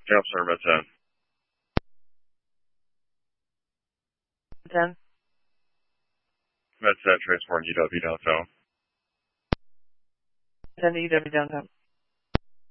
Yep, sir, about 10. 10. Med 10 transport UW downtown. 10 to UW downtown.